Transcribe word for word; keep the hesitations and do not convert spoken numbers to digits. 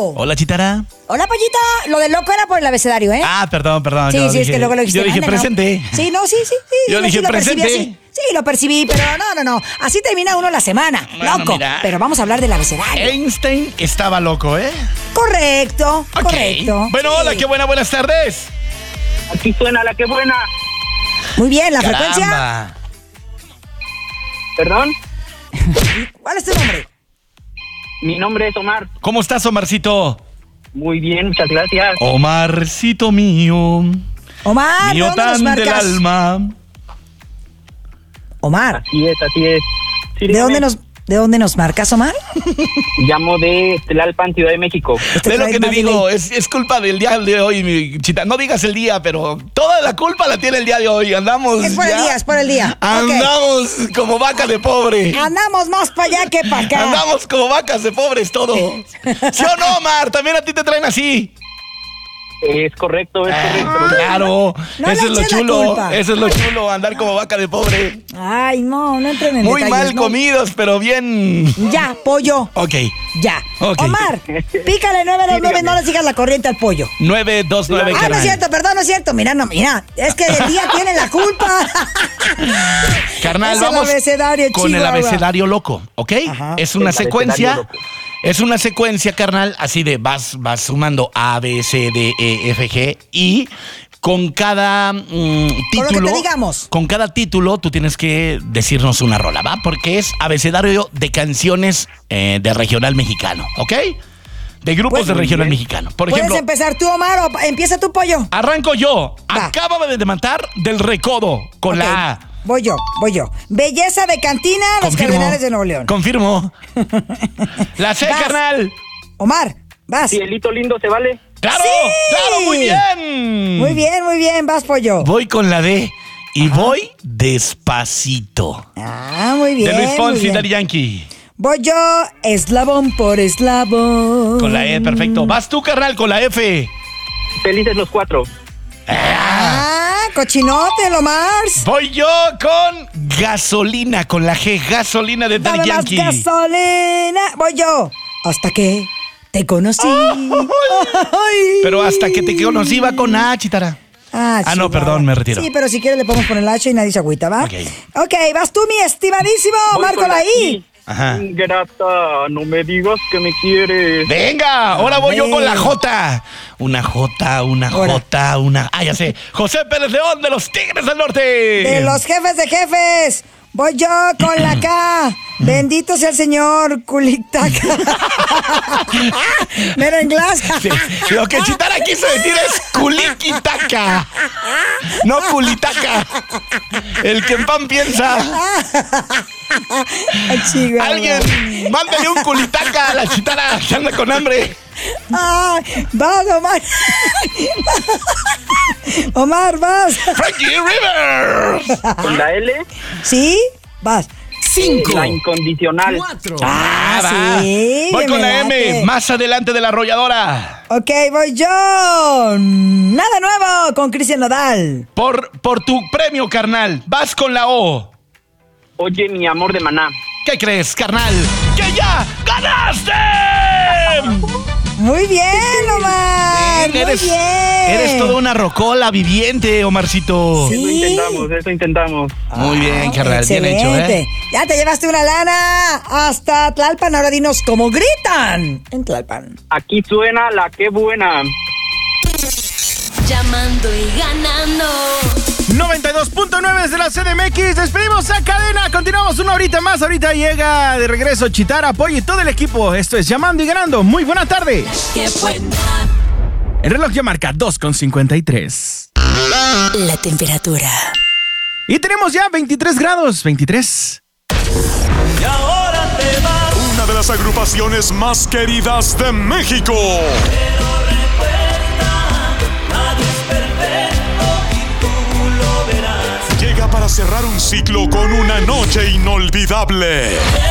Hola, Chitara. Hola, Pollito. Lo del loco era por el abecedario, ¿eh? Ah, perdón, perdón. Sí, yo sí, dije, es que luego lo dijiste. Yo dije Anda, presente. No. Sí, no, sí, sí. sí Yo no, dije sí lo percibí presente. así. Sí, lo percibí, pero no, no, no. Así termina uno la semana. Bueno, loco. mira. Pero vamos a hablar del abecedario. Einstein estaba loco, ¿eh? Correcto, Ok. correcto. Bueno, Sí. hola, qué buena, buenas tardes. Aquí suena la que buena. Muy bien, la frecuencia. Caramba. ¿Perdón? ¿Cuál es tu nombre? Mi nombre es Omar. ¿Cómo estás, Omarcito? Muy bien, muchas gracias. Omarcito mío. Omar, ¿de mío dónde nos tan del marcas? alma. Omar, Así es, así es. Sí, ¿de dígame. dónde nos, ¿de dónde nos marcas, Omar? Llamo de Tlalpan, Ciudad de México. Este Ve lo trae que te más digo, delay. es, es culpa del día de hoy, mi Chita. No digas el día, pero toda la culpa la tiene el día de hoy. Andamos. Es por el ya- día, es por el día. Ok. Andamos como vacas de pobre. Andamos más para allá que para acá. Andamos como vacas de pobres todos. ¿Sí o no, Omar? También a ti te traen así. Es correcto, es correcto. Ah, claro, No le eso es lo eches la chulo. culpa. Eso es lo chulo, andar como vaca de pobre. Ay, no, no entren en Muy detalles, mal no. comidos, pero bien. Ya, pollo. Ok. Ya. Ok. Omar, pícale nueve dos nueve, dígame. no le sigas la corriente al pollo. nueve dos nueve, Ah, no carnal. es cierto, perdón, no es cierto. Mira, no, mira. Es que el día tiene la culpa. Carnal, Es el vamos abecedario, con el Chihuahua. abecedario loco, ¿ok? Ajá. Es una El secuencia. abecedario loco. Es una secuencia, carnal, así de vas, vas sumando A, B, C, D, E, F, G y con cada mm, título. Con lo que te digamos. Con cada título tú tienes que decirnos una rola, ¿va? Porque es abecedario de canciones eh, de regional mexicano, ¿ok? De grupos Pues, de muy regional bien. mexicano. Por ¿Puedes ejemplo, empezar tú, Omar, o empieza tu pollo? arranco yo. Va. Acaba de matar del recodo con Ok, la A. Voy yo, voy yo. Belleza de cantina, los Confirmo. Cardenales de Nuevo León. Confirmo. La C, Vas. carnal. Omar, vas. Cielito lindo, ¿se vale? ¡Claro! ¡Sí! ¡Claro! ¡Muy bien! Muy bien, muy bien, vas, pollo. Voy con la D y voy despacito. Ah, muy bien. de Luis muy Fonsi, bien. Daddy Yankee. Voy yo, eslabón por eslabón. Con la E, perfecto. Vas tú, carnal, con la F. Felices los cuatro. Ah, cochinote, Lomars. Voy yo con gasolina, con la G. Gasolina de Daddy Dame más Yankee. gasolina. Voy yo. Hasta que te conocí. Ay. Pero hasta que te conocí va con A, Chitara. Ah, Ah, no, chihuahua. perdón, me retiro. Sí, pero si quieres le podemos poner el H y nadie se agüita, ¿va? Ok. Ok, vas tú, mi estimadísimo. Voy Marco con la la I. I. Ajá. Ingrata, no me digas que me quieres. Venga, ahora voy yo ver. con la J. Una J, una Ahora. J, una... Ah, ya sé. José Pérez León de los Tigres del Norte. De los jefes de jefes. Voy yo con la K. Bendito sea el señor Culitaca. Merenglas. Sí, lo que Chitara quiso decir es culiquitaca. No culitaca. El que en pan piensa. Alguien, mándale un culitaca a la Chitara que anda con hambre. Ay, vas, Omar. Omar, vas. Frankie Rivers. Con la L, ¿Sí? Vas. la incondicional. Ah, Ah, va. sí, Voy que con me la late. M, más adelante de la arrolladora. Ok, voy yo. Nada nuevo con Cristian Nodal. Por, por tu premio, carnal. Vas con la O. Oye, mi amor de maná. ¿Qué crees, carnal? ¡Que ya ganaste! Muy bien, Omar. Muy eres, bien. eres toda una rocola viviente, Omarcito. Sí. Eso intentamos, eso intentamos. Muy bien, Ah, carnal. Bien hecho, excelente. ¿eh? Ya te llevaste una lana hasta Tlalpan. Ahora dinos cómo gritan en Tlalpan. Aquí suena la que buena. Llamando y ganando. noventa y dos punto nueve de la C D M X. Despedimos a Cadena. Continuamos una horita más. Ahorita llega de regreso Chitara, Pollo y todo el equipo. Esto es Llamando y Ganando. Muy buena tarde. Qué buena. El reloj ya marca dos con cincuenta y tres. La temperatura. Y tenemos ya veintitrés grados. veintitrés. Una de las agrupaciones más queridas de México. Llega para cerrar un ciclo con una noche inolvidable.